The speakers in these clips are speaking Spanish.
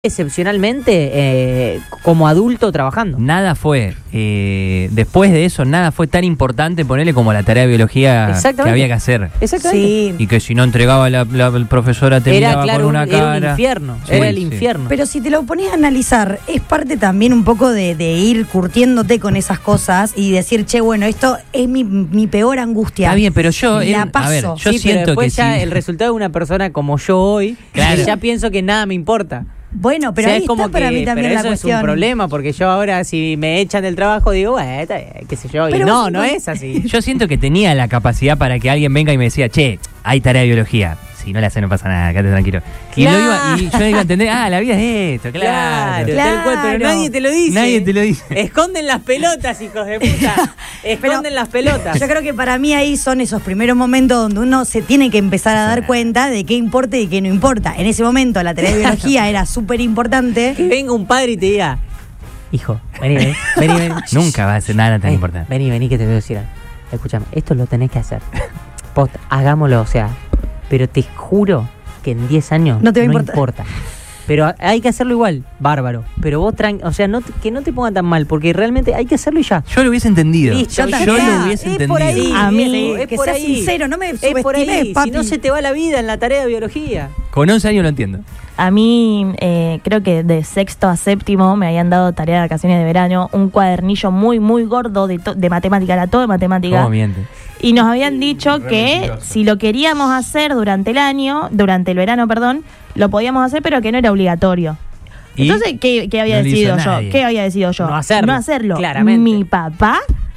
excepcionalmente como adulto trabajando. Nada fue, después de eso, nada fue tan importante ponerle como la tarea de biología que había que hacer. Exactamente. Sí. Y que si no entregaba la profesora te miraba con una cara. Era un infierno, Sí, era el sí. infierno. Pero si te lo ponías a analizar, es parte también un poco de ir curtiéndote con esas cosas y decir, che, bueno, esto es mi peor angustia. Está bien, pero yo, La a ver, paso. yo Sí, pero siento después que ya sí. el resultado de una persona como yo hoy, Claro. ya pienso que nada me importa. Bueno, pero O sea, ahí es como está para que- mí también pero la eso cuestión. es un problema, porque yo ahora si me echan del trabajo digo, bueno, está bien, qué sé yo, y Pero no, vos no no- es así. Yo siento que tenía la capacidad para que alguien venga y me decía, che, hay tarea de biología. Si no la haces no pasa nada, quédate tranquilo. Y, Claro. y yo iba a entender, la vida es esto, claro. Tal cual, pero nadie te lo dice. Nadie te lo dice. Esconden las pelotas, hijos de puta. Esconden las pelotas. Yo creo que para mí ahí son esos primeros momentos donde uno se tiene que empezar a dar cuenta de qué importa y qué no importa. En ese momento la tarea de biología era súper importante. Que venga un padre y te diga, hijo, vení. Nunca va a ser nada tan Ey, importante. Vení, que te voy a decir algo. Escúchame, esto lo tenés que hacer. Posta, hagámoslo, o sea, pero te juro que en 10 años No te va a importar. importa. Pero hay que hacerlo igual, bárbaro. Pero vos, o sea, que no te pongan tan mal, porque realmente hay que hacerlo y ya. Yo lo hubiese entendido. Listo, yo también. lo hubiese Es entendido. por ahí, A mí, es que por seas ahí. sincero, no me Es por ahí, subestimes, papi. si no se te va la vida en la tarea de biología. Con 11 años lo entiendo. A mí, creo que de sexto a séptimo me habían dado tarea de vacaciones de verano, un cuadernillo muy, muy gordo de matemática, era todo de matemática. ¿Cómo miente? Y nos habían dicho que si lo queríamos hacer durante el verano, lo podíamos hacer, pero que no era obligatorio. ¿Y? Entonces, ¿qué había No lo hizo decidido yo? nadie. ¿Qué había decidido yo? No hacerlo, No hacerlo. claramente. Mi papá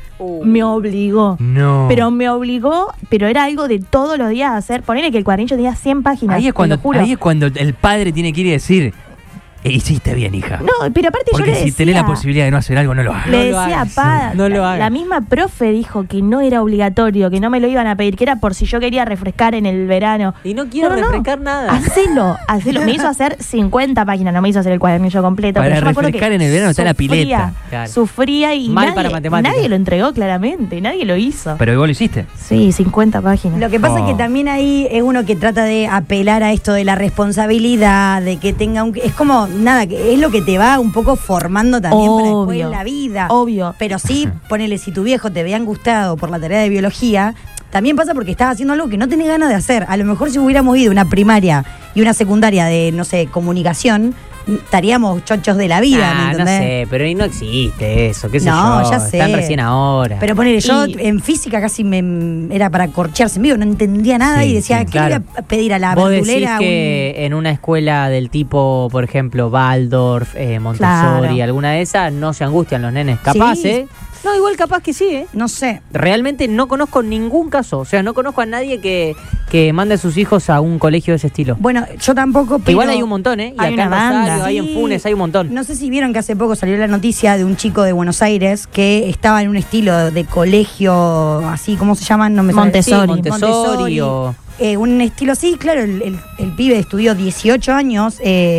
me obligó. No. Pero me obligó, pero era algo de todos los días hacer. Ponele que el cuadernillo tenía 100 páginas. Ahí es te lo juro. cuando el padre tiene que ir y decir, hiciste bien, hija. No, pero aparte yo Porque le si decía, tenés la posibilidad de no hacer algo, no lo hagas. le No lo decía, hagas, pa, no lo hagas. la misma profe dijo que no era obligatorio, que no me lo iban a pedir, que era por si yo quería refrescar en el verano. Y no quiero refrescar nada. Hacelo. Me hizo hacer 50 páginas, no me hizo hacer el cuadernillo completo. Para pero yo me acuerdo refrescar que en el verano está la sufría, pileta. Claro. Sufría y Mal para matemáticas. nadie lo entregó claramente, nadie lo hizo. Pero vos lo hiciste. Sí, 50 páginas. Lo que pasa es que también ahí es uno que trata de apelar a esto de la responsabilidad, de que tenga es como, nada, que es lo que te va un poco formando también para después Obvio. en la vida. Obvio. Pero sí, ponele, si tu viejo te había angustiado por la tarea de biología, también pasa porque estás haciendo algo que no tenés ganas de hacer. A lo mejor si hubiéramos ido una primaria y una secundaria de, no sé, comunicación, estaríamos chochos de la vida, ¿me no entendés? sé, pero ahí no existe eso, qué sé No, yo. ya sé. Están recién ahora. Pero ponele, yo Y- en física casi era para corchearse en vivo, no entendía nada Sí, y decía, sí, ¿qué claro. le voy a pedir a la Vos decís verdulera? que en una escuela del tipo, por ejemplo, Waldorf, Montessori, Claro. alguna de esas, no se angustian los nenes. Capaz, Sí. No, igual capaz que sí, No sé. Realmente no conozco ningún caso. O sea, no conozco a nadie que mande a sus hijos a un colegio de ese estilo. Bueno, yo tampoco, pero... Igual hay un montón, ¿eh? Y hay acá en una banda. Rosario, hay en Sí. Funes, hay un montón. No sé si vieron que hace poco salió la noticia de un chico de Buenos Aires que estaba en un estilo de colegio, así, ¿cómo se llaman? No me sale. Montessori. Sí, Montessori o... Un estilo así, claro, el pibe estudió 18 años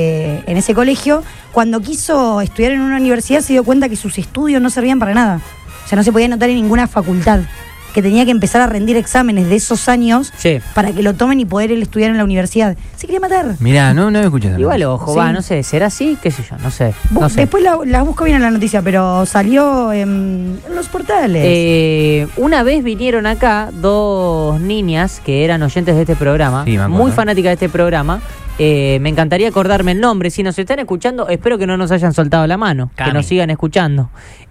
en ese colegio. Cuando quiso estudiar en una universidad se dio cuenta que sus estudios no servían para nada. O sea, no se podía anotar en ninguna facultad. Que tenía que empezar a rendir exámenes de esos años Sí. para que lo tomen y poder él estudiar en la universidad. Se quería matar. Mirá, no me escuchas. Igual, ojo, Sí. no sé, ¿será así? ¿Qué sé yo? No sé. No sé. Después la busco bien en la noticia, pero salió en los portales. Una vez vinieron acá dos niñas que eran oyentes de este programa, Sí, me acuerdo. muy fanáticas de este programa. Me encantaría acordarme el nombre. Si nos están escuchando, espero que no nos hayan soltado la mano, Cami. que nos sigan escuchando.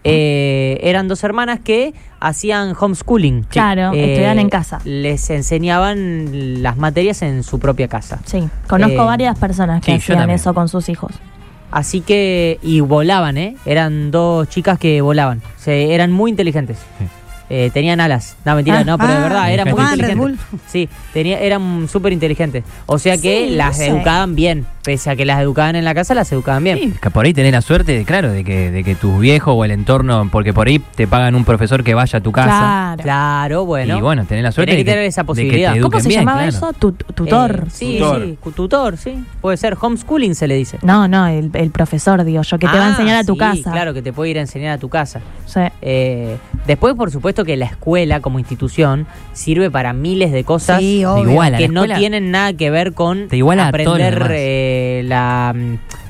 Eran dos hermanas que hacían homeschooling. Claro, estudiaban en casa. Les enseñaban las materias en su propia casa. Sí, conozco Eh, varias personas que sí, yo hacían también. eso con sus hijos. Así que, y volaban, ¿eh? Eran dos chicas que volaban. Eran muy inteligentes. Sí. Tenían alas. No, mentira, no, pero de verdad, eran muy Red inteligentes. Sí, eran súper inteligentes. O sea que Sí, las no sé. educaban bien. Pese a que las educaban en la casa, las educaban bien. Sí, que por ahí tenés la suerte, claro, de que tus viejos o el entorno, porque por ahí te pagan un profesor que vaya a tu casa. Claro. Claro, bueno. Y bueno, tenés la suerte Tenés que de tener esa de posibilidad. te ¿Cómo eduquen se bien, llamaba claro. eso? Tutor. Sí, Tutor. sí, tutor, sí. Puede ser homeschooling, se le dice. No, el profesor, digo yo, que te va a enseñar a tu sí, casa. Claro, que te puede ir a enseñar a tu casa. Sí. Después, por supuesto, que la escuela como institución sirve para miles de cosas Sí, obvio. Igual, a la que no escuela tienen nada que ver con te iguala a todo lo aprender demás.